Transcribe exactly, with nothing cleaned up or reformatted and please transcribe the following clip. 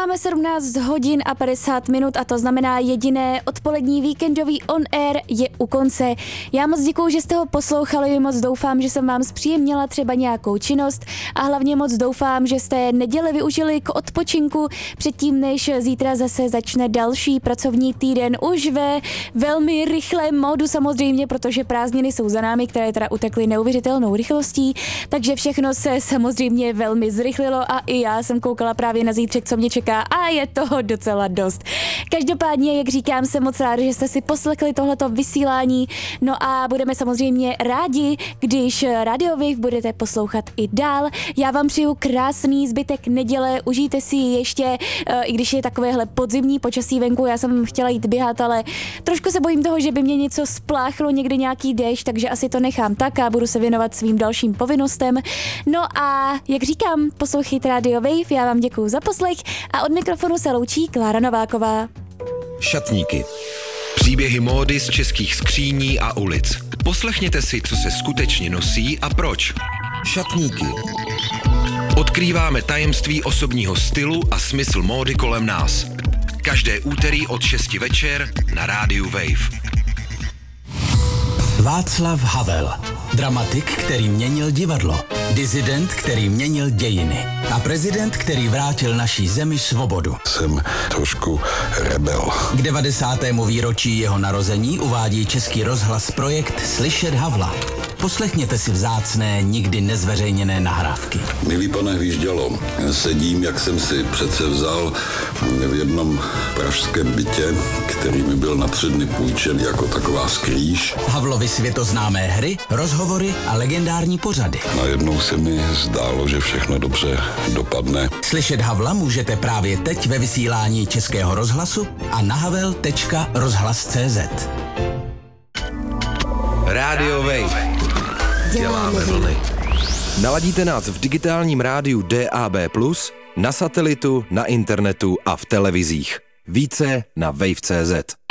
máme sedmnáct hodin a padesát minut a to znamená jediné odpolední víkendový on air je u konce. Já moc děkuju, že jste ho poslouchali, moc doufám, že jsem vám zpříjemnila třeba nějakou činnost a hlavně moc doufám, že jste neděli využili k odpočinku předtím, než zítra zase začne další pracovní týden už ve velmi rychlém módu samozřejmě, protože prázdniny jsou za námi, které teda utekly neuvěřitelnou rychlostí, takže všechno se samozřejmě velmi zrychlilo a i já jsem koukala právě na zítřek, co mě čeká a je toho docela dost. Každopádně, jak říkám, jsem moc ráda, že jste si poslechli tohleto vysílání, no a budeme samozřejmě rádi, když Radio Wave budete poslouchat i dál. Já vám přeju krásný zbytek neděle, užijte si ještě, i když je takovéhle podzimní počasí venku, já jsem chtěla jít běhat, ale trošku se bojím toho, že by mě něco spláchlo, někde nějaký déšť, takže asi to nechám tak a budu se věnovat svým dalším povinnostem. No a jak říkám, poslouchejte Radio Wave, já vám děkuju za poslech a od mikrofonu se loučí Klára Nováková. Šatníky. Příběhy módy z českých skříní a ulic. Poslechněte si, co se skutečně nosí a proč. Šatníky. Odkrýváme tajemství osobního stylu a smysl módy kolem nás. Každé úterý od šesti večer na rádiu Wave. Václav Havel. Dramatik, který měnil divadlo. Disident, který měnil dějiny. A prezident, který vrátil naší zemi svobodu. Jsem trošku rebel. K devadesátému výročí jeho narození uvádí Český rozhlas projekt Slyšet Havla. Poslechněte si vzácné, nikdy nezveřejněné nahrávky. Milý pane Hvíždělo, sedím, jak jsem si přece vzal v jednom pražském bytě, který mi byl na tři dny půjčen jako taková skrýš. Havlovy světoznámé hry, rozhovory a legendární pořady. Najednou se mi zdálo, že všechno dobře dopadne. Slyšet Havla můžete právě teď ve vysílání Českého rozhlasu a na havel tečka rozhlas tečka cé zet. Radio Wave. Děláme vlny. Naladíte nás v digitálním rádiu D A B plus, na satelitu, na internetu a v televizích. Více na wave tečka cé zet.